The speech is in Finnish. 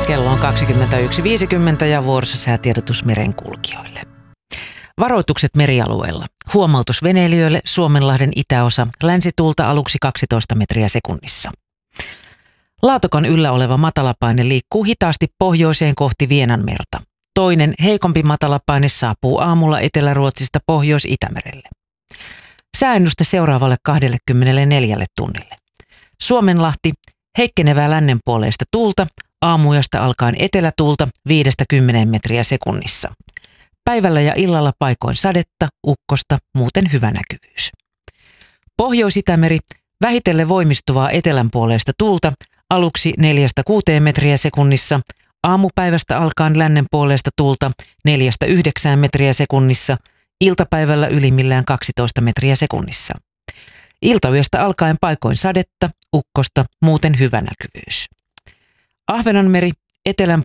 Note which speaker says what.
Speaker 1: Kello on 21.50 ja vuorossa säätiedotus merenkulkijoille. Varoitukset merialueella. Huomautus veneilijöille Suomenlahden itäosa, länsituulta aluksi 12 metriä sekunnissa. Laatokan yllä oleva matalapaine liikkuu hitaasti pohjoiseen kohti Vienanmerta. Toinen, heikompi matalapaine saapuu aamulla Etelä-Ruotsista Pohjois-Itämerelle. Sääennuste seuraavalle 24 tunnille. Suomenlahti, heikkenevää lännenpuoleista tuulta, aamuyöstä alkaen etelätuulta 5-10 metriä sekunnissa. Päivällä ja illalla paikoin sadetta, ukkosta, muuten hyvä näkyvyys. Pohjois-Itämeri, vähitellen voimistuvaa etelänpuoleista tuulta, aluksi 4-6 metriä sekunnissa, aamupäivästä alkaen lännenpuoleista tuulta 4-9 metriä sekunnissa, iltapäivällä ylimmillään 12 metriä sekunnissa. Iltayöstä alkaen paikoin sadetta, ukkosta, muuten hyvä näkyvyys. Ahvenanmeri, etelän